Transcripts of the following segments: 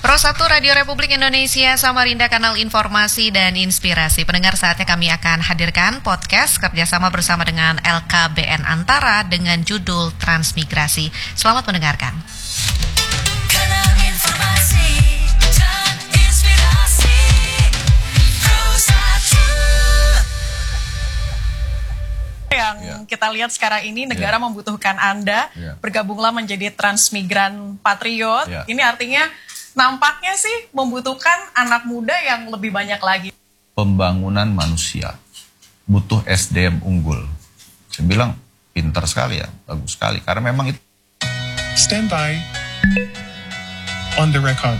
Pro 1 Radio Republik Indonesia, Samarinda, kanal informasi dan inspirasi. Pendengar, saatnya kami akan hadirkan podcast kerjasama bersama dengan LKBN Antara dengan judul Transmigrasi. Selamat mendengarkan. Kanal informasi dan inspirasi Pro 1. Yang kita lihat sekarang ini negara membutuhkan Anda, bergabunglah menjadi transmigran patriot. Ini artinya nampaknya sih membutuhkan anak muda yang lebih banyak lagi. Pembangunan manusia butuh SDM unggul. Saya bilang pintar sekali ya, bagus sekali. Karena memang itu. Stand by. On the record.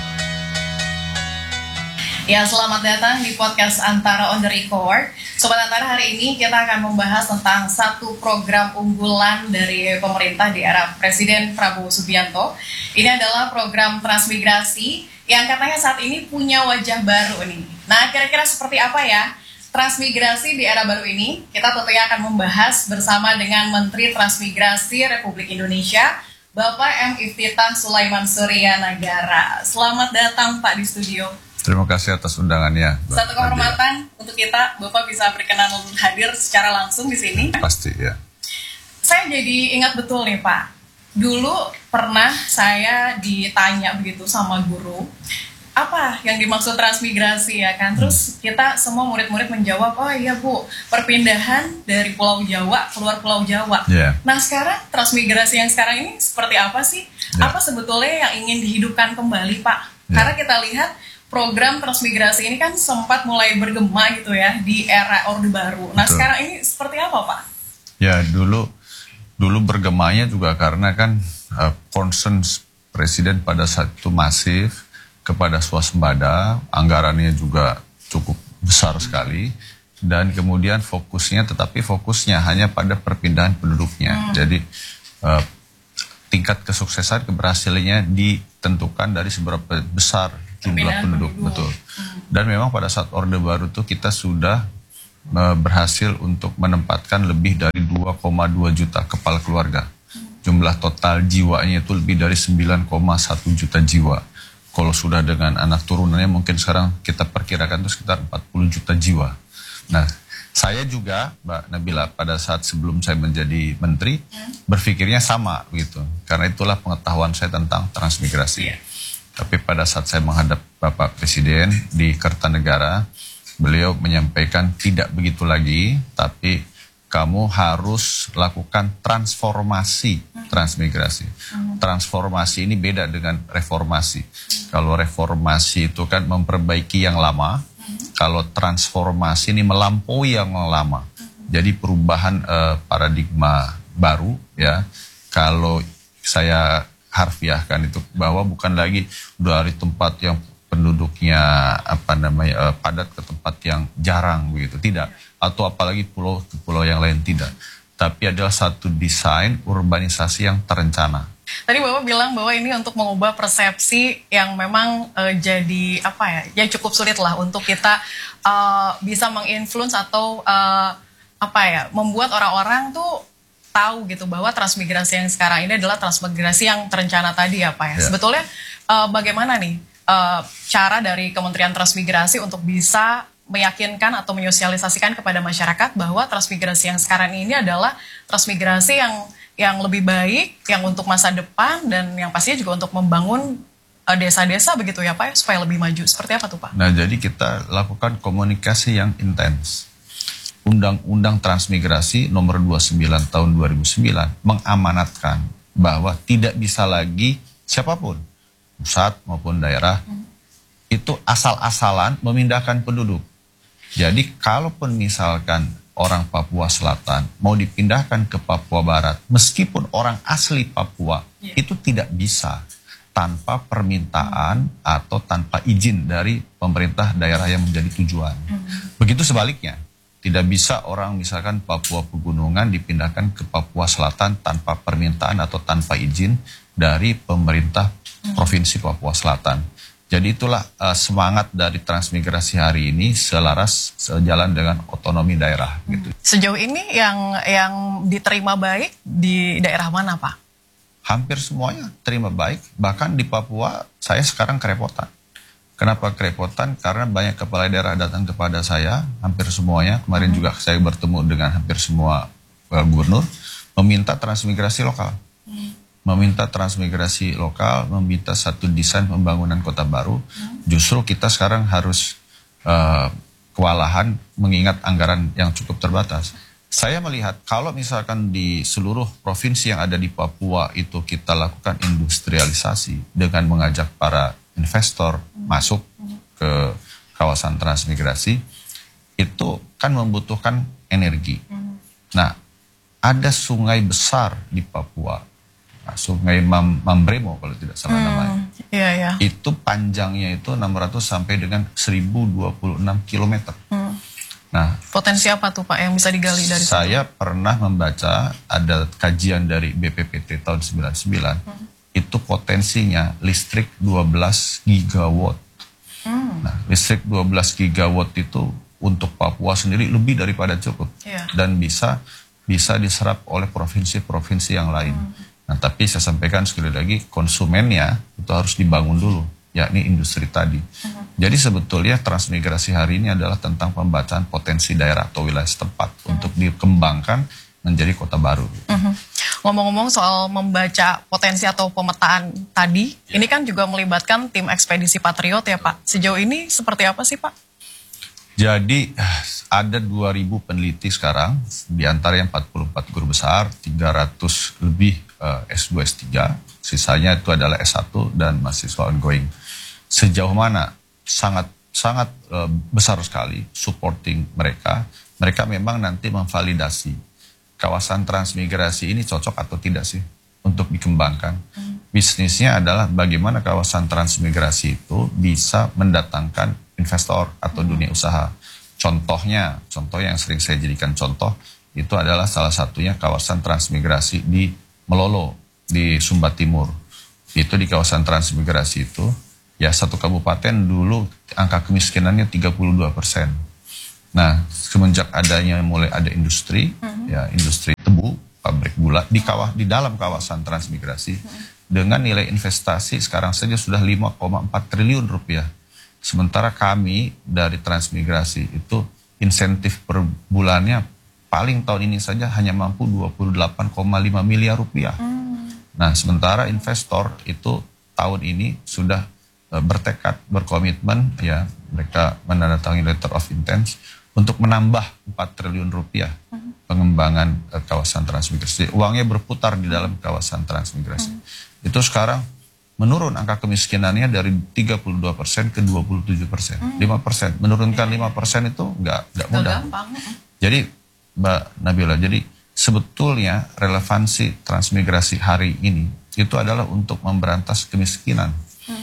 Ya, selamat datang di podcast Antara on the record. Sobat Antara, hari ini kita akan membahas tentang satu program unggulan dari pemerintah di era Presiden Prabowo Subianto. Ini adalah program transmigrasi yang katanya saat ini punya wajah baru nih. Nah, kira-kira seperti apa ya transmigrasi di era baru ini? Kita tentunya akan membahas bersama dengan Menteri Transmigrasi Republik Indonesia, Bapak M. Iftitah Sulaiman Suryanagara. Selamat datang Pak di studio. Terima kasih atas undangannya. Satu kehormatan untuk kita, Bapak bisa berkenan hadir secara langsung di sini. Pasti ya. Saya jadi ingat betul nih Pak, dulu pernah saya ditanya begitu sama guru, apa yang dimaksud transmigrasi ya kan? Terus kita semua murid-murid menjawab, oh iya Bu, perpindahan dari Pulau Jawa keluar Pulau Jawa. Nah sekarang transmigrasi yang sekarang ini seperti apa sih? Apa sebetulnya yang ingin dihidupkan kembali Pak? Karena kita lihat program transmigrasi ini kan sempat mulai bergema gitu ya di era Orde Baru. Nah sekarang ini seperti apa Pak? Ya dulu bergemanya juga karena kan concern Presiden pada saat itu masif kepada swasembada, anggarannya juga cukup besar sekali, dan kemudian fokusnya hanya pada perpindahan penduduknya. Jadi tingkat kesuksesan keberhasilannya ditentukan dari seberapa besar jumlah penduduk. Betul. Dan memang pada saat Orde Baru itu kita sudah berhasil untuk menempatkan lebih dari 2,2 juta kepala keluarga. Jumlah total jiwanya itu lebih dari 9,1 juta jiwa. Kalau sudah dengan anak turunannya mungkin sekarang kita perkirakan itu sekitar 40 juta jiwa. Nah, saya juga Mbak Nabila pada saat sebelum saya menjadi menteri berpikirnya sama gitu. Karena itulah pengetahuan saya tentang transmigrasi. Tapi pada saat saya menghadap Bapak Presiden di Kertanegara, beliau menyampaikan tidak begitu lagi, tapi kamu harus lakukan transformasi transmigrasi. Transformasi ini beda dengan reformasi. Kalau reformasi itu kan memperbaiki yang lama, kalau transformasi ini melampaui yang lama. Jadi perubahan paradigma baru ya. Kalau saya harfiahkan itu bahwa bukan lagi dari tempat yang penduduknya padat ke tempat yang jarang begitu, tidak, atau apalagi pulau ke pulau yang lain, tidak, tapi adalah satu desain urbanisasi yang terencana. Tadi Bapak bilang bahwa ini untuk mengubah persepsi yang memang jadi yang cukup sulit lah untuk kita bisa menginfluence atau membuat orang-orang tuh tahu gitu bahwa transmigrasi yang sekarang ini adalah transmigrasi yang terencana tadi ya Pak ya. Sebetulnya bagaimana nih cara dari Kementerian Transmigrasi untuk bisa meyakinkan atau menyosialisasikan kepada masyarakat bahwa transmigrasi yang sekarang ini adalah transmigrasi yang lebih baik, yang untuk masa depan, dan yang pastinya juga untuk membangun desa-desa begitu ya Pak ya, supaya lebih maju. Seperti apa tuh Pak? Nah jadi kita lakukan komunikasi yang intens. Undang-Undang Transmigrasi nomor 29 tahun 2009 mengamanatkan bahwa tidak bisa lagi siapapun, pusat maupun daerah, itu asal-asalan memindahkan penduduk. Jadi kalaupun misalkan orang Papua Selatan mau dipindahkan ke Papua Barat, meskipun orang asli Papua, itu tidak bisa tanpa permintaan atau tanpa izin dari pemerintah daerah yang menjadi tujuan. Begitu sebaliknya. Tidak bisa orang misalkan Papua Pegunungan dipindahkan ke Papua Selatan tanpa permintaan atau tanpa izin dari pemerintah Provinsi Papua Selatan. Jadi itulah semangat dari transmigrasi hari ini selaras sejalan dengan otonomi daerah. Gitu. Sejauh ini yang diterima baik di daerah mana Pak? hampir semuanya terima baik. Bahkan di Papua saya sekarang kerepotan. Kenapa kerepotan? Karena banyak kepala daerah datang kepada saya, hampir semuanya. Kemarin juga saya bertemu dengan hampir semua gubernur, meminta transmigrasi lokal. Meminta transmigrasi lokal, meminta satu desain pembangunan kota baru. Justru kita sekarang harus kewalahan mengingat anggaran yang cukup terbatas. Saya melihat kalau misalkan di seluruh provinsi yang ada di Papua itu kita lakukan industrialisasi dengan mengajak para investor masuk ke kawasan transmigrasi, itu kan membutuhkan energi. Nah, ada sungai besar di Papua, sungai Mambremo kalau tidak salah namanya. Iya. Itu panjangnya itu 600 sampai dengan 1026 kilometer. Nah, Potensi apa tuh Pak yang bisa digali dari situ? saya pernah membaca ada kajian dari BPPT tahun 99, itu potensinya listrik 12 gigawatt. Nah, listrik 12 gigawatt itu untuk Papua sendiri lebih daripada cukup. Iya. Dan bisa diserap oleh provinsi-provinsi yang lain. Nah, tapi saya sampaikan sekali lagi, konsumennya itu harus dibangun dulu, yakni industri tadi. Jadi sebetulnya transmigrasi hari ini adalah tentang pembacaan potensi daerah atau wilayah setempat untuk dikembangkan menjadi kota baru. Ngomong-ngomong soal membaca potensi atau pemetaan tadi, ini kan juga melibatkan tim ekspedisi Patriot ya Pak. Sejauh ini seperti apa sih Pak? Jadi ada 2.000 peneliti sekarang, di antara yang 44 guru besar, 300 lebih S2, S3, sisanya itu adalah S1 dan mahasiswa ongoing. Sejauh mana? Sangat besar sekali supporting mereka. Mereka memang nanti memvalidasi kawasan transmigrasi ini cocok atau tidak sih untuk dikembangkan. Bisnisnya adalah bagaimana kawasan transmigrasi itu bisa mendatangkan investor atau dunia usaha. Contoh yang sering saya jadikan contoh, itu adalah salah satunya kawasan transmigrasi di Melolo, di Sumba Timur. Itu di kawasan transmigrasi itu, ya satu kabupaten dulu angka kemiskinannya 32%. Nah, semenjak adanya mulai ada industri, ya industri tebu, pabrik gula di dalam kawasan transmigrasi, dengan nilai investasi sekarang saja sudah 5,4 triliun rupiah. Sementara kami dari transmigrasi itu insentif per bulannya paling tahun ini saja hanya mampu 28,5 miliar rupiah. Nah, sementara investor itu tahun ini sudah bertekad, berkomitmen, ya mereka menandatangani letter of intent untuk menambah 4 triliun rupiah pengembangan kawasan transmigrasi. Uangnya berputar di dalam kawasan transmigrasi. Itu sekarang menurun angka kemiskinannya dari 32% ke 27%. 5%. Menurunkan 5% itu nggak mudah. Gampang. Jadi Mbak Nabila, jadi sebetulnya relevansi transmigrasi hari ini itu adalah untuk memberantas kemiskinan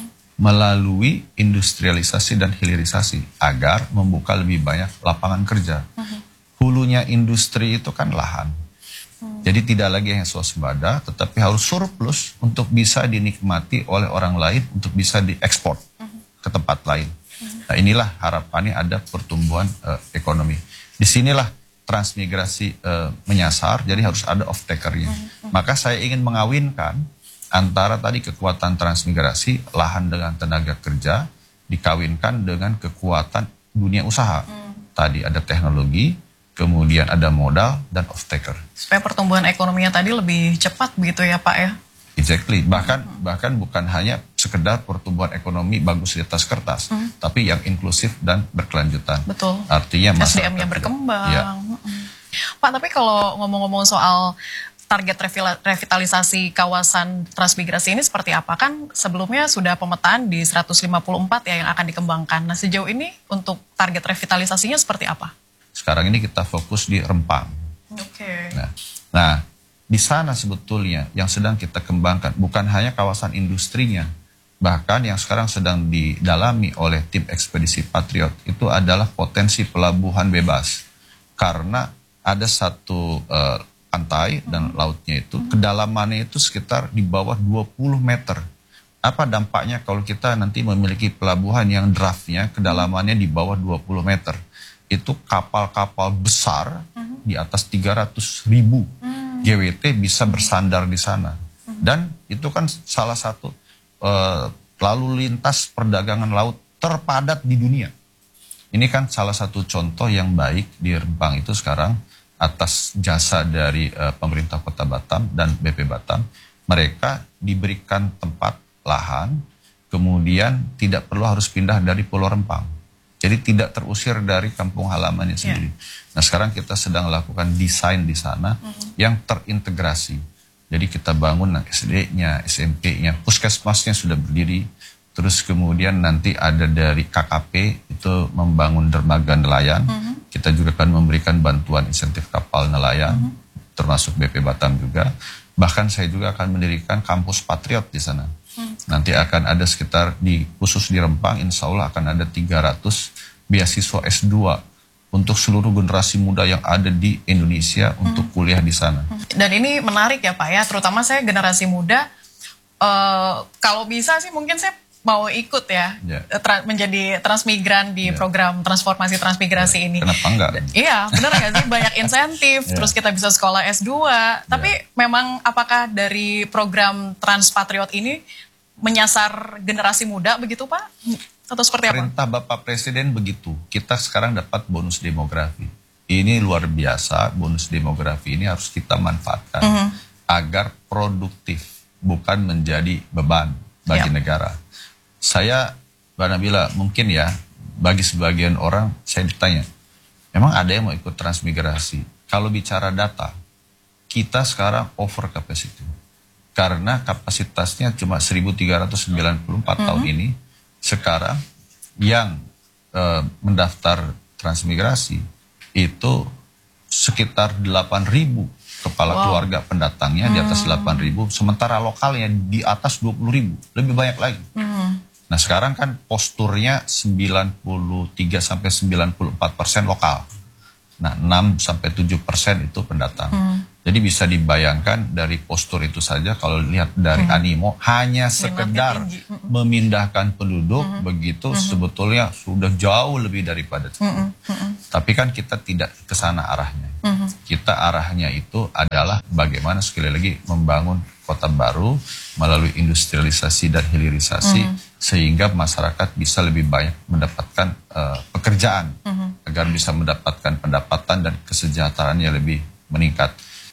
melalui industrialisasi dan hilirisasi agar membuka lebih banyak lapangan kerja. Hulunya industri itu kan lahan. Jadi tidak lagi yang swasembada, tetapi harus surplus untuk bisa dinikmati oleh orang lain, untuk bisa diekspor ke tempat lain. Nah, inilah harapannya ada pertumbuhan ekonomi. Disinilah transmigrasi menyasar, jadi harus ada off-takernya. Maka saya ingin mengawinkan antara tadi kekuatan transmigrasi, lahan dengan tenaga kerja, dikawinkan dengan kekuatan dunia usaha. Tadi ada teknologi, kemudian ada modal, dan off-taker. Supaya pertumbuhan ekonominya tadi lebih cepat begitu ya Pak ya? Exactly. Bahkan bukan hanya sekedar pertumbuhan ekonomi bagus di atas kertas, tapi yang inklusif dan berkelanjutan. Betul. Artinya SDM-nya berkembang. Ya. Pak, tapi kalau ngomong-ngomong soal target revitalisasi kawasan transmigrasi ini seperti apa? Kan sebelumnya sudah pemetaan di 154 ya yang akan dikembangkan. Nah, sejauh ini untuk target revitalisasinya seperti apa? Sekarang ini kita fokus di Rempang. Oke. Nah, di sana sebetulnya yang sedang kita kembangkan bukan hanya kawasan industrinya, bahkan yang sekarang sedang didalami oleh tim ekspedisi Patriot itu adalah potensi pelabuhan bebas. Karena ada satu pantai dan lautnya itu, kedalamannya itu sekitar di bawah 20 meter. Apa dampaknya kalau kita nanti memiliki pelabuhan yang draftnya kedalamannya di bawah 20 meter? Itu kapal-kapal besar di atas 300.000 GWT bisa bersandar di sana. Dan itu kan salah satu lalu lintas perdagangan laut terpadat di dunia. Ini kan salah satu contoh yang baik di Rempang itu sekarang atas jasa dari pemerintah Kota Batam dan BP Batam. Mereka diberikan tempat, lahan, kemudian tidak perlu harus pindah dari Pulau Rempang. Jadi tidak terusir dari kampung halamannya sendiri. Nah sekarang kita sedang lakukan desain di sana yang terintegrasi. Jadi kita bangun SD-nya, SMP-nya, puskesmasnya sudah berdiri. Terus kemudian nanti ada dari KKP itu membangun dermaga nelayan. Kita juga akan memberikan bantuan insentif kapal nelayan, termasuk BP Batam juga. Bahkan saya juga akan mendirikan kampus Patriot di sana. Nanti akan ada sekitar khusus di Rempang, insya Allah akan ada 300 beasiswa S2 untuk seluruh generasi muda yang ada di Indonesia untuk kuliah di sana. Dan ini menarik ya Pak ya, terutama saya generasi muda. Kalau bisa sih mungkin saya mau ikut ya, menjadi transmigran di program transformasi transmigrasi ini. Kenapa enggak? Iya, benar nggak sih? Banyak insentif, terus kita bisa sekolah S2. Tapi memang apakah dari program Transpatriot ini menyasar generasi muda begitu Pak? Atau seperti apa? Perintah Bapak Presiden begitu. Kita sekarang dapat bonus demografi. Ini luar biasa, bonus demografi ini harus kita manfaatkan agar produktif, bukan menjadi beban bagi negara. Saya, Mbak Nabila, mungkin ya, bagi sebagian orang, saya ditanya, memang ada yang mau ikut transmigrasi? Kalau bicara data, kita sekarang over capacity. Karena kapasitasnya cuma 1.394 tahun ini, sekarang yang mendaftar transmigrasi itu sekitar 8.000 kepala keluarga pendatangnya, di atas 8.000, sementara lokalnya di atas 20.000, lebih banyak lagi. Nah sekarang kan posturnya 93-94% lokal. Nah 6-7% itu pendatang. Jadi bisa dibayangkan dari postur itu saja kalau lihat dari animo hanya sekedar memindahkan penduduk begitu sebetulnya sudah jauh lebih daripada itu. Tapi kan kita tidak ke sana arahnya. Kita arahnya itu adalah bagaimana sekali lagi membangun kota baru melalui industrialisasi dan hilirisasi sehingga masyarakat bisa lebih banyak mendapatkan pekerjaan agar bisa mendapatkan pendapatan dan kesejahteraannya lebih meningkat.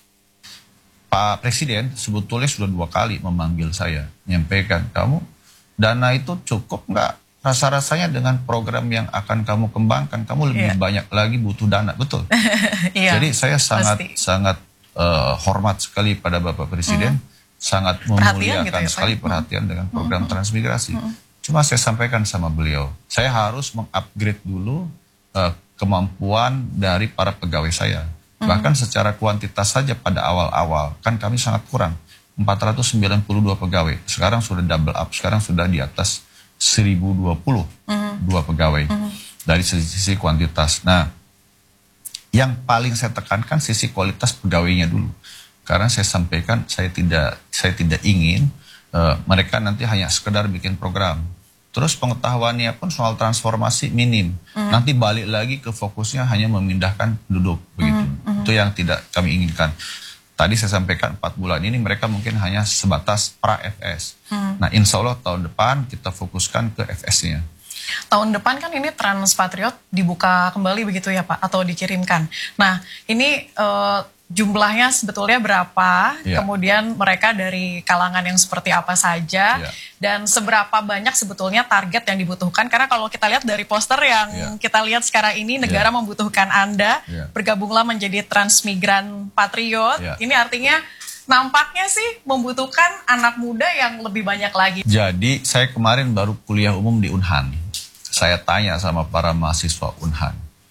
Pak Presiden sebetulnya sudah 2 kali memanggil saya, menyampaikan, kamu dana itu cukup nggak? Rasa-rasanya dengan program yang akan kamu kembangkan, kamu lebih banyak lagi butuh dana, betul? Jadi saya sangat hormat sekali pada Bapak Presiden, sangat memuliakan sekali perhatian dengan program transmigrasi. Cuma saya sampaikan sama beliau, saya harus mengupgrade dulu kemampuan dari para pegawai saya. Bahkan secara kuantitas saja pada awal-awal, kan kami sangat kurang. 492 pegawai, sekarang sudah double up, sekarang sudah di atas 1.022 pegawai dari sisi kuantitas. Nah, yang paling saya tekankan sisi kualitas pegawainya dulu. Karena saya sampaikan, saya tidak ingin mereka nanti hanya sekedar bikin program. Terus pengetahuannya pun soal transformasi minim. Nanti balik lagi ke fokusnya hanya memindahkan penduduk begitu. Itu yang tidak kami inginkan. Tadi saya sampaikan 4 bulan ini mereka mungkin hanya sebatas pra-FS. Nah insya Allah tahun depan kita fokuskan ke FS-nya. Tahun depan kan ini Transpatriot dibuka kembali begitu ya Pak, atau dikirimkan. Nah ini jumlahnya sebetulnya berapa, kemudian mereka dari kalangan yang seperti apa saja, dan seberapa banyak sebetulnya target yang dibutuhkan. Karena kalau kita lihat dari poster yang kita lihat sekarang ini, negara membutuhkan Anda, bergabunglah menjadi Transmigran Patriot. Ini artinya nampaknya sih membutuhkan anak muda yang lebih banyak lagi. Jadi saya kemarin baru kuliah umum di Unhan. Saya tanya sama para mahasiswa Unhan,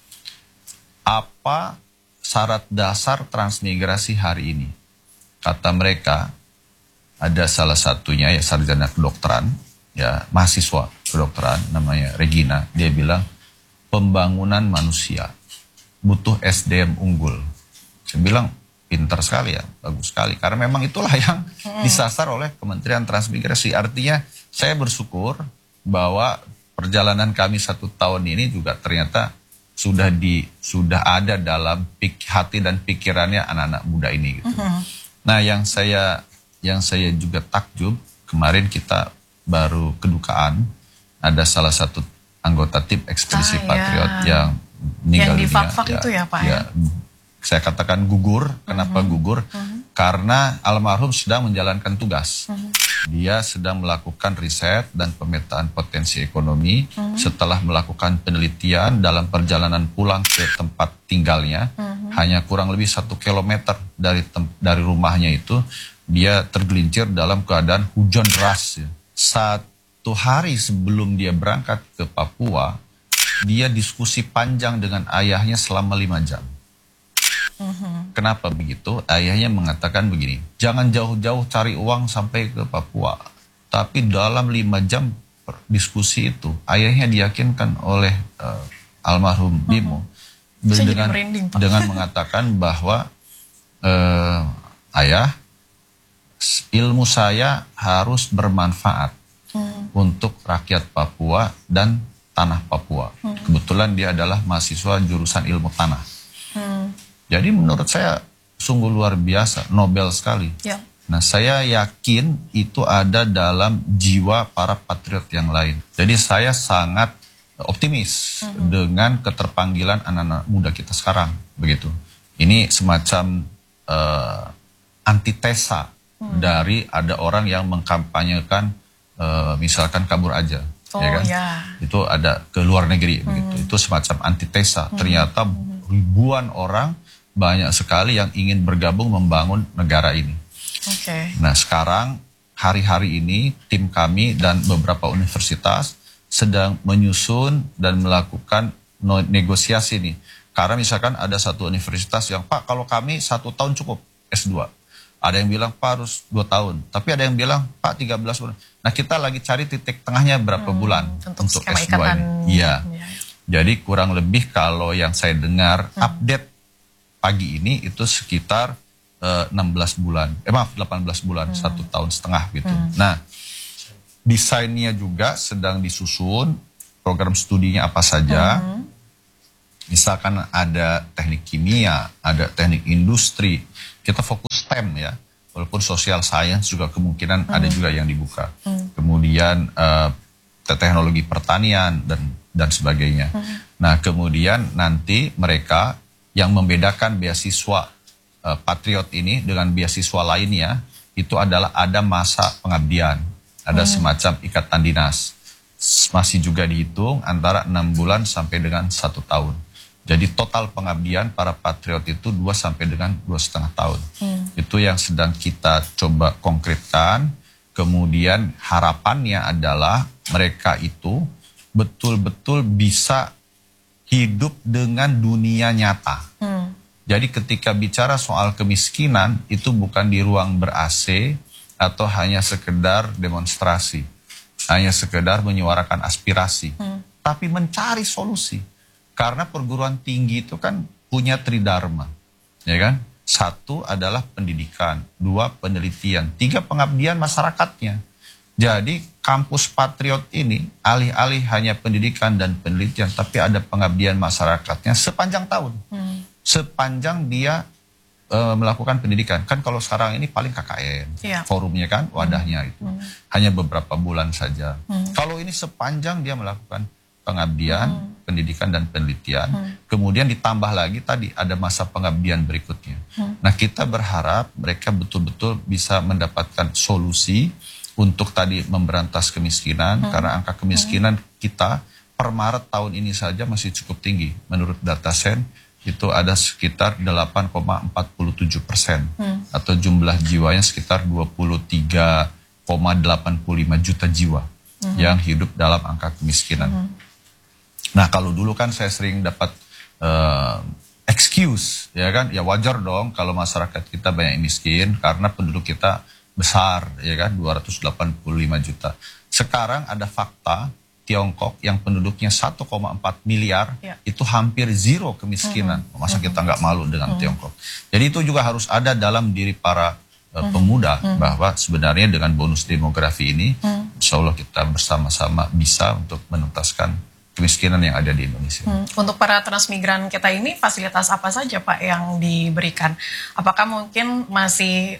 apa syarat dasar transmigrasi hari ini? Kata mereka, ada salah satunya ya sarjana kedokteran, ya mahasiswa kedokteran namanya Regina. Dia bilang pembangunan manusia butuh SDM unggul. Saya bilang pintar sekali ya, bagus sekali. Karena memang itulah yang disasar oleh Kementerian Transmigrasi. Artinya saya bersyukur bahwa perjalanan kami 1 tahun ini juga ternyata sudah ada dalam hati dan pikirannya anak-anak muda ini gitu. Nah yang saya yang saya juga takjub, kemarin kita baru kedukaan, ada salah satu anggota tim ekspedisi Ah, Patriot ya. yang meninggal Yang di dunia. Fak-Fak itu ya, Pak, ya? Saya katakan gugur. Kenapa gugur? Karena almarhum sedang menjalankan tugas. Dia sedang melakukan riset dan pemetaan potensi ekonomi. Setelah melakukan penelitian dalam perjalanan pulang ke tempat tinggalnya, hanya kurang lebih 1 kilometer dari rumahnya itu, dia tergelincir dalam keadaan hujan deras. Ya. 1 hari sebelum dia berangkat ke Papua, dia diskusi panjang dengan ayahnya selama 5 jam. Kenapa begitu? Ayahnya mengatakan begini, jangan jauh-jauh cari uang sampai ke Papua. Tapi dalam 5 jam diskusi itu, ayahnya diyakinkan oleh almarhum Bimo Saya jadi merinding, Pak. dengan mengatakan bahwa ayah, ilmu saya harus bermanfaat untuk rakyat Papua dan tanah Papua. Kebetulan dia adalah mahasiswa jurusan ilmu tanah. Jadi menurut saya sungguh luar biasa, Nobel sekali. Ya. Nah, saya yakin itu ada dalam jiwa para patriot yang lain. Jadi saya sangat optimis dengan keterpanggilan anak-anak muda kita sekarang, begitu. Ini semacam antitesa dari ada orang yang mengkampanyekan misalkan kabur aja, Oh, ya kan? ya. Itu ada ke luar negeri, begitu. Itu semacam antitesa. Ternyata ribuan orang, banyak sekali yang ingin bergabung membangun negara ini. Oke. Nah, sekarang hari-hari ini tim kami dan beberapa universitas sedang menyusun dan melakukan negosiasi nih. Karena misalkan ada satu universitas yang, Pak, kalau kami 1 tahun cukup S2. Ada yang bilang, Pak, harus 2 tahun. Tapi ada yang bilang, Pak, 13 bulan. Nah, kita lagi cari titik tengahnya berapa bulan Untuk skema S2 ikatan. ini. Iya. Ya. Jadi kurang lebih kalau yang saya dengar update pagi ini itu sekitar 18 bulan. 18 bulan, 1 tahun setengah gitu. Nah, desainnya juga sedang disusun, program studinya apa saja. Misalkan ada teknik kimia, ada teknik industri. Kita fokus STEM ya. Walaupun social science juga kemungkinan ada juga yang dibuka. Kemudian teknologi pertanian dan sebagainya. Nah, kemudian nanti mereka yang membedakan beasiswa Patriot ini dengan beasiswa lainnya itu adalah ada masa pengabdian, ada semacam ikatan dinas. Masih juga dihitung antara 6 bulan sampai dengan 1 tahun. Jadi total pengabdian para patriot itu 2 sampai dengan 2,5 tahun. Itu yang sedang kita coba konkretkan. Kemudian harapannya adalah mereka itu betul-betul bisa hidup dengan dunia nyata. Jadi ketika bicara soal kemiskinan itu bukan di ruang ber-AC atau hanya sekedar demonstrasi. Hanya sekedar menyuarakan aspirasi. Tapi mencari solusi. Karena perguruan tinggi itu kan punya tridharma, ya kan? 1 adalah pendidikan, 2 penelitian, 3 pengabdian masyarakatnya. Jadi kampus Patriot ini alih-alih hanya pendidikan dan penelitian, tapi ada pengabdian masyarakatnya sepanjang tahun. Sepanjang dia melakukan pendidikan. Kan kalau sekarang ini paling KKN, Iya. forumnya kan, wadahnya itu. Hanya beberapa bulan saja. Kalau ini sepanjang dia melakukan pengabdian, pendidikan dan penelitian. Kemudian ditambah lagi tadi ada masa pengabdian berikutnya. Nah, kita berharap mereka betul-betul bisa mendapatkan solusi untuk tadi memberantas kemiskinan. Karena angka kemiskinan kita per Maret tahun ini saja masih cukup tinggi. Menurut Datasen itu ada sekitar 8,47%. Atau jumlah jiwanya sekitar 23,85 juta jiwa yang hidup dalam angka kemiskinan. Nah, kalau dulu kan saya sering dapat excuse, ya kan? Ya wajar dong kalau masyarakat kita banyak yang miskin karena penduduk kita besar, ya kan? 285 juta. Sekarang ada fakta Tiongkok yang penduduknya 1,4 miliar, Ya. itu hampir zero kemiskinan. Masa kita nggak malu dengan Tiongkok? Jadi itu juga harus ada dalam diri para pemuda bahwa sebenarnya dengan bonus demografi ini, insya Allah kita bersama-sama bisa untuk menuntaskan kemiskinan yang ada di Indonesia. Untuk para transmigran kita ini fasilitas apa saja Pak yang diberikan? Apakah mungkin masih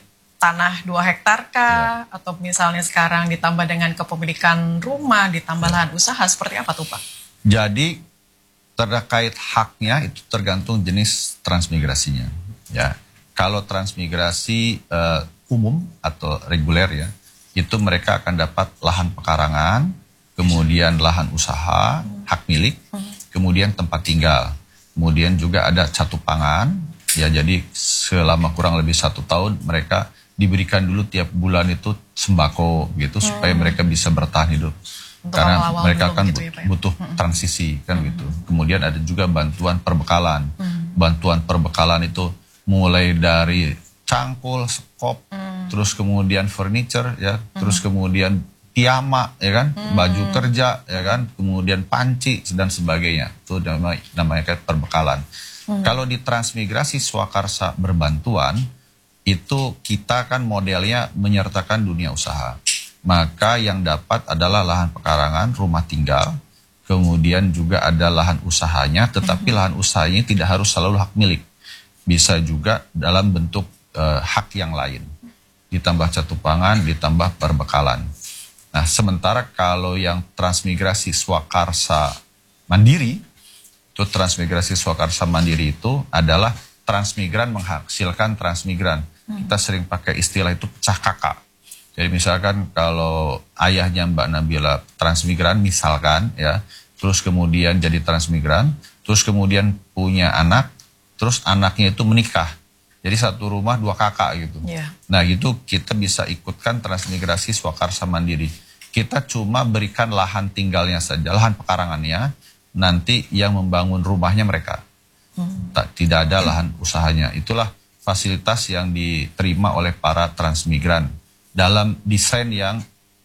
tanah 2 hektar kah? Atau misalnya sekarang ditambah dengan kepemilikan rumah, ditambah lahan usaha, seperti apa tuh Pak? Jadi terkait haknya itu tergantung jenis transmigrasinya. Ya, kalau transmigrasi umum atau reguler ya, itu mereka akan dapat lahan pekarangan, kemudian lahan usaha, hak milik, kemudian tempat tinggal, kemudian juga ada catu pangan. Ya, jadi selama kurang lebih 1 tahun mereka diberikan dulu tiap bulan itu sembako gitu supaya mereka bisa bertahan hidup. Untuk Karena awal-awal mereka dulu kan gitu ya, Pak ya? butuh transisi kan gitu. Kemudian ada juga bantuan perbekalan. Bantuan perbekalan itu mulai dari cangkul, sekop, terus kemudian furniture ya, terus kemudian piyama ya kan, baju kerja ya kan, kemudian panci dan sebagainya. Itu namanya kayak perbekalan. Kalau di transmigrasi swakarsa berbantuan, itu kita kan modelnya menyertakan dunia usaha. Maka yang dapat adalah lahan pekarangan, rumah tinggal, kemudian juga ada lahan usahanya, tetapi lahan usahanya tidak harus selalu hak milik. Bisa juga dalam bentuk hak yang lain. Ditambah catu pangan, ditambah perbekalan. Nah, sementara kalau yang transmigrasi swakarsa mandiri, itu transmigrasi swakarsa mandiri itu adalah transmigran menghasilkan transmigran. Kita sering pakai istilah itu pecah kakak. Jadi misalkan kalau ayahnya Mbak Nabila transmigran misalkan ya, terus kemudian jadi transmigran, terus kemudian punya anak, terus anaknya itu menikah. Jadi satu rumah 2 kakak gitu. Iya. Nah gitu kita bisa ikutkan transmigrasi swakarsa mandiri. Kita cuma berikan lahan tinggalnya saja, lahan pekarangannya, nanti yang membangun rumahnya mereka. Tidak ada lahan usahanya. Itulah fasilitas yang diterima oleh para transmigran dalam desain yang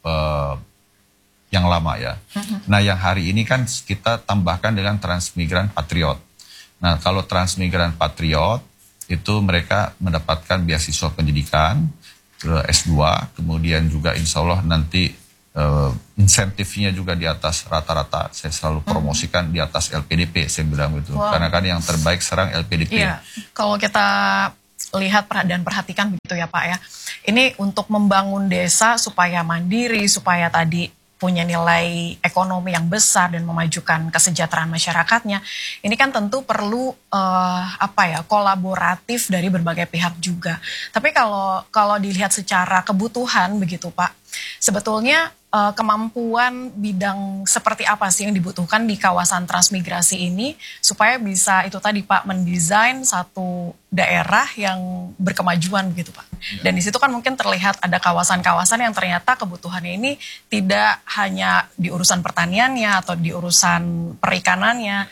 lama ya. Nah yang hari ini kan kita tambahkan dengan transmigran patriot. Nah kalau transmigran patriot itu mereka mendapatkan beasiswa pendidikan S2, kemudian juga insya Allah nanti insentifnya juga di atas rata-rata. Saya selalu promosikan di atas LPDP, saya bilang gitu. Wow. Karena kan yang terbaik sekarang LPDP. Iya, kalau kita lihat dan perhatikan begitu ya Pak ya. Ini untuk membangun desa supaya mandiri, supaya tadi punya nilai ekonomi yang besar dan memajukan kesejahteraan masyarakatnya. Ini kan tentu perlu kolaboratif dari berbagai pihak juga. Tapi kalau dilihat secara kebutuhan begitu Pak, sebetulnya kemampuan bidang seperti apa sih yang dibutuhkan di kawasan transmigrasi ini supaya bisa itu tadi Pak mendesain satu daerah yang berkemajuan begitu Pak. Dan di situ kan mungkin terlihat ada kawasan-kawasan yang ternyata kebutuhannya ini tidak hanya di urusan pertaniannya atau di urusan perikanannya.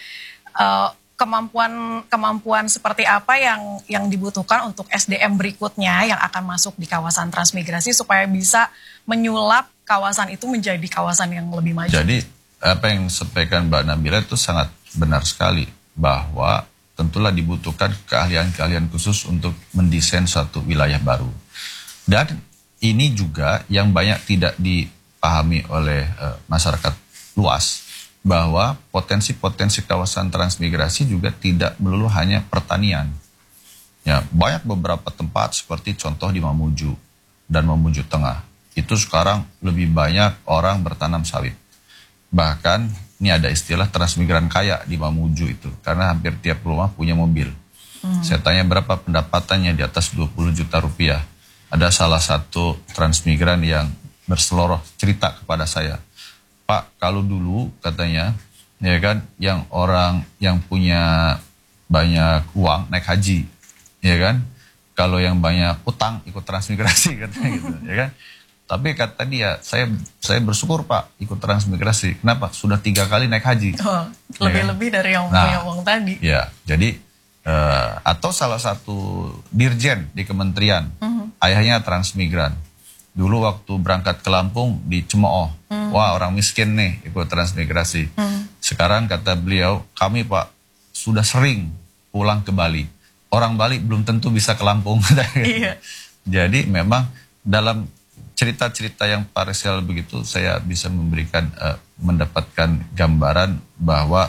Kemampuan seperti apa yang dibutuhkan untuk SDM berikutnya yang akan masuk di kawasan transmigrasi supaya bisa menyulap kawasan itu menjadi kawasan yang lebih maju. Jadi apa yang disampaikan Mbak Nabila itu sangat benar sekali, bahwa tentulah dibutuhkan keahlian-keahlian khusus untuk mendesain suatu wilayah baru. Dan ini juga yang banyak tidak dipahami oleh masyarakat luas, bahwa potensi-potensi kawasan transmigrasi juga tidak melulu hanya pertanian. Ya, banyak beberapa tempat seperti contoh di Mamuju dan Mamuju Tengah. Itu sekarang lebih banyak orang bertanam sawit. Bahkan ini ada istilah transmigran kaya di Mamuju itu, karena hampir tiap rumah punya mobil. Saya tanya berapa pendapatannya, di atas 20 juta rupiah. Ada salah satu transmigran yang berseloroh cerita kepada saya. Pak, kalau dulu katanya, ya kan, yang orang yang punya banyak uang naik haji, ya kan. Kalau yang banyak utang ikut transmigrasi katanya gitu, ya kan. Tapi kata dia, saya bersyukur Pak ikut transmigrasi. Kenapa? Sudah 3 kali naik haji. Oh, lebih-lebih dari yang punya uang tadi. Ya, jadi atau salah satu dirjen di kementerian, ayahnya transmigran. Dulu waktu berangkat ke Lampung di Cemooh, wah orang miskin nih ikut transmigrasi. Sekarang kata beliau, kami Pak sudah sering pulang ke Bali. Orang Bali belum tentu bisa ke Lampung. Iya. Jadi memang dalam cerita-cerita yang parsial begitu, saya bisa memberikan mendapatkan gambaran bahwa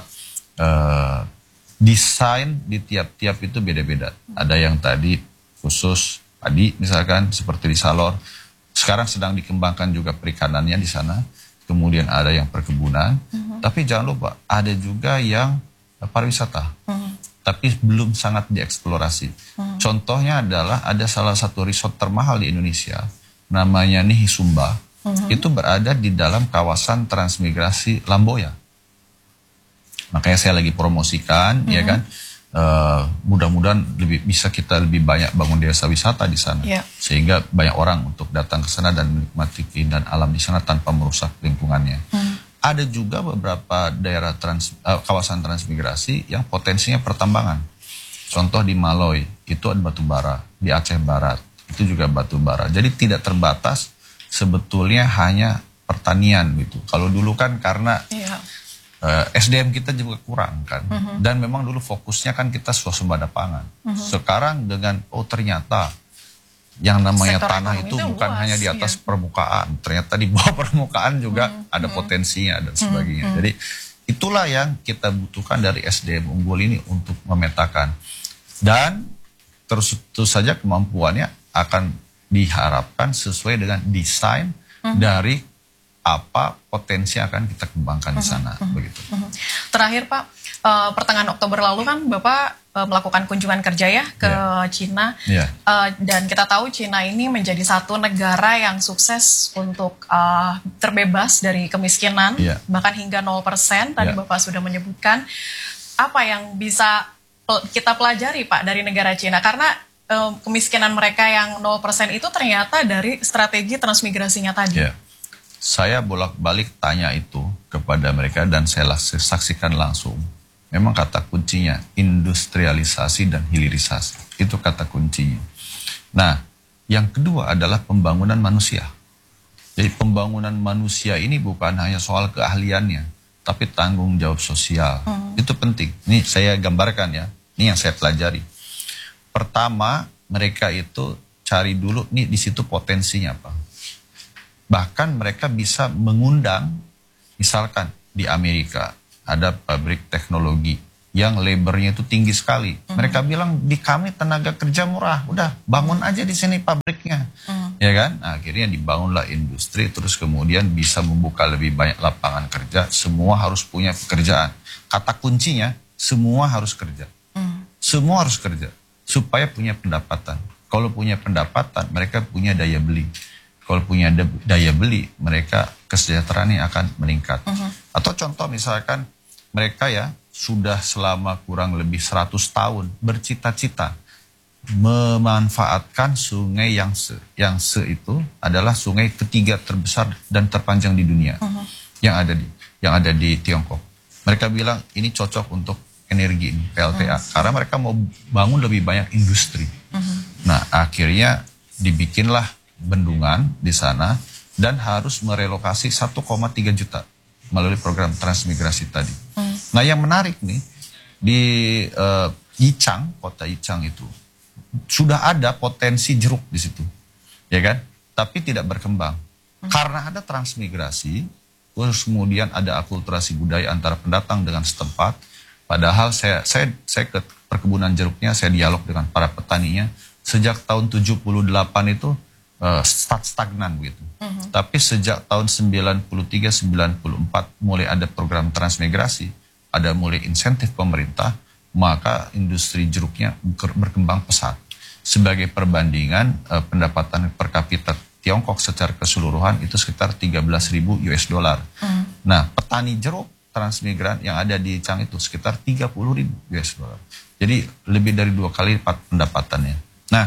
desain di tiap-tiap itu beda-beda. Ada yang tadi khusus padi misalkan seperti di Salor. Sekarang sedang dikembangkan juga perikanannya di sana. Kemudian ada yang perkebunan. Tapi jangan lupa ada juga yang pariwisata. Tapi belum sangat dieksplorasi. Contohnya adalah ada salah satu resort termahal di Indonesia, namanya Nihi Sumba. Itu berada di dalam kawasan transmigrasi Lamboya. Makanya saya lagi promosikan, ya kan. Mudah-mudahan bisa kita lebih banyak bangun desa wisata di sana, sehingga banyak orang untuk datang ke sana dan menikmati keindahan alam di sana tanpa merusak lingkungannya. Ada juga beberapa daerah kawasan transmigrasi yang potensinya pertambangan. Contoh di Maloy, itu ada batu bara. Di Aceh Barat, itu juga batu bara. Jadi tidak terbatas sebetulnya hanya pertanian gitu. Kalau dulu kan karena SDM kita juga kurang kan. Dan memang dulu fokusnya kan kita swasembada pangan. Sekarang dengan, ternyata yang namanya sektor tanah itu bukan luas, hanya di atas permukaan, ternyata di bawah permukaan juga ada potensinya dan sebagainya. Jadi itulah yang kita butuhkan dari SDM unggul ini untuk memetakan. Dan terus saja kemampuannya akan diharapkan sesuai dengan desain dari apa potensi akan kita kembangkan di sana. Begitu. Terakhir Pak, pertengahan Oktober lalu kan Bapak melakukan kunjungan kerja ya ke Cina, dan kita tahu Cina ini menjadi satu negara yang sukses untuk terbebas dari kemiskinan, bahkan hingga 0%. Tadi Bapak sudah menyebutkan. Apa yang bisa kita pelajari Pak dari negara Cina? Karena kemiskinan mereka yang 0% itu ternyata dari strategi transmigrasinya tadi. Saya bolak-balik tanya itu kepada mereka dan saya saksikan langsung. Memang kata kuncinya industrialisasi dan hilirisasi. Itu kata kuncinya. Nah, yang kedua adalah pembangunan manusia. Jadi pembangunan manusia ini bukan hanya soal keahliannya, tapi tanggung jawab sosial. Itu penting. Ini saya gambarkan ya. Ini yang saya pelajari. Pertama, mereka itu cari dulu nih di situ potensinya apa. Bahkan mereka bisa mengundang, misalkan di Amerika ada pabrik teknologi yang labornya itu tinggi sekali. Mereka bilang di kami tenaga kerja murah, udah bangun aja di sini pabriknya, ya kan? Nah, akhirnya dibangunlah industri, terus kemudian bisa membuka lebih banyak lapangan kerja. Semua harus punya pekerjaan. Kata kuncinya semua harus kerja, semua harus kerja supaya punya pendapatan. Kalau punya pendapatan, mereka punya daya beli. Kalau punya daya beli, mereka kesejahteraannya akan meningkat. Atau contoh misalkan mereka ya sudah selama kurang lebih 100 tahun bercita-cita memanfaatkan sungai Yangtze. Yangtze itu adalah sungai ketiga terbesar dan terpanjang di dunia yang ada di Tiongkok. Mereka bilang ini cocok untuk energi ini, PLTA, karena mereka mau bangun lebih banyak industri. Nah, akhirnya dibikinlah bendungan di sana dan harus merelokasi 1,3 juta melalui program transmigrasi tadi. Nah, yang menarik nih di Yichang, kota Yichang itu sudah ada potensi jeruk di situ, ya kan? Tapi tidak berkembang karena ada transmigrasi. Terus kemudian ada akulturasi budaya antara pendatang dengan setempat. Padahal saya ke perkebunan jeruknya, saya dialog dengan para petaninya sejak tahun 78 itu. Stagnan begitu. Tapi sejak tahun 93-94 mulai ada program transmigrasi, ada mulai insentif pemerintah, maka industri jeruknya berkembang pesat. Sebagai perbandingan, pendapatan per kapita Tiongkok secara keseluruhan itu sekitar 13.000 US dollar. Nah, petani jeruk transmigran yang ada di Chang itu sekitar 30.000 US dollar. Jadi lebih dari 2 kali lipat pendapatannya. Nah,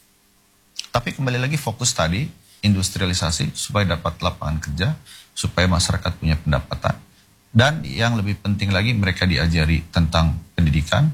tapi kembali lagi fokus tadi, industrialisasi supaya dapat lapangan kerja, supaya masyarakat punya pendapatan. Dan yang lebih penting lagi mereka diajari tentang pendidikan.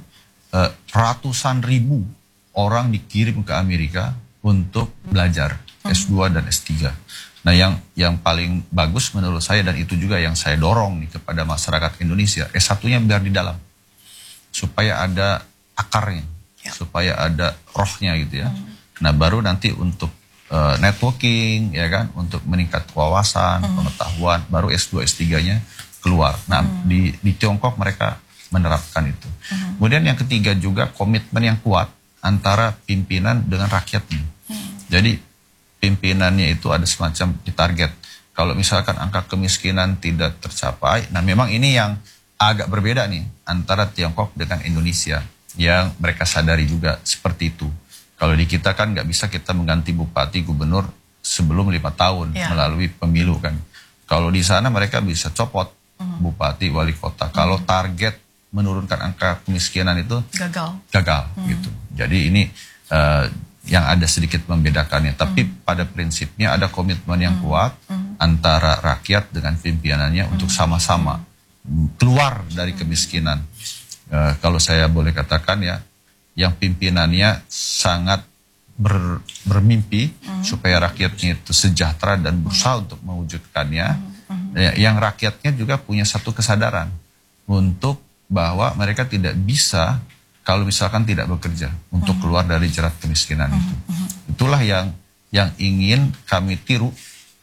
Ratusan ribu orang dikirim ke Amerika untuk belajar S2 dan S3. Nah, yang paling bagus menurut saya, dan itu juga yang saya dorong nih kepada masyarakat Indonesia, S1-nya biar di dalam. Supaya ada akarnya, supaya ada rohnya gitu ya. Nah, baru nanti untuk networking, ya kan, untuk meningkat wawasan, pengetahuan, baru S2, S3-nya keluar. Nah, di Tiongkok mereka menerapkan itu. Kemudian yang ketiga juga komitmen yang kuat antara pimpinan dengan rakyatnya. Jadi pimpinannya itu ada semacam target. Kalau misalkan angka kemiskinan tidak tercapai, nah memang ini yang agak berbeda nih antara Tiongkok dengan Indonesia yang mereka sadari juga seperti itu. Kalau di kita kan nggak bisa kita mengganti bupati gubernur sebelum 5 tahun melalui pemilu kan. Kalau di sana mereka bisa copot bupati wali kota. Kalau target menurunkan angka kemiskinan itu gagal gitu. Jadi ini yang ada sedikit membedakannya. Tapi pada prinsipnya ada komitmen yang kuat antara rakyat dengan pimpinannya untuk sama-sama keluar dari kemiskinan. Kalau saya boleh katakan ya, yang pimpinannya sangat bermimpi supaya rakyatnya itu sejahtera dan berusaha untuk mewujudkannya. Yang rakyatnya juga punya satu kesadaran untuk bahwa mereka tidak bisa kalau misalkan tidak bekerja untuk keluar dari jerat kemiskinan itu. Itulah yang ingin kami tiru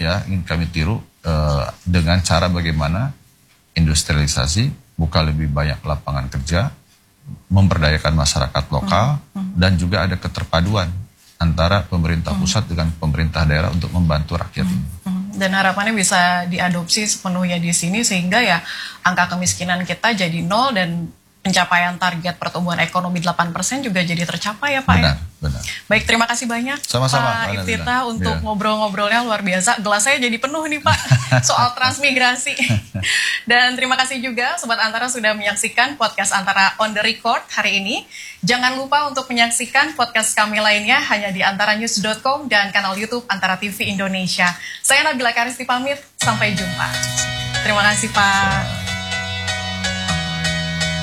dengan cara bagaimana industrialisasi, buka lebih banyak lapangan kerja, memberdayakan masyarakat lokal, dan juga ada keterpaduan antara pemerintah pusat dengan pemerintah daerah untuk membantu rakyat ini. Dan harapannya bisa diadopsi sepenuhnya di sini sehingga ya angka kemiskinan kita jadi 0 dan pencapaian target pertumbuhan ekonomi 8% juga jadi tercapai ya Pak. Benar. Baik, terima kasih banyak Sama-sama, Pak Iftitah untuk ngobrol-ngobrolnya luar biasa. Gelas saya jadi penuh nih Pak soal transmigrasi. Dan terima kasih juga Sobat Antara sudah menyaksikan podcast Antara on the record hari ini. Jangan lupa untuk menyaksikan podcast kami lainnya hanya di antaranews.com dan kanal YouTube Antara TV Indonesia. Saya Nabila Karisti pamit, sampai jumpa. Terima kasih Pak.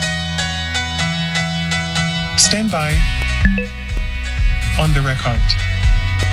Stand by on the record.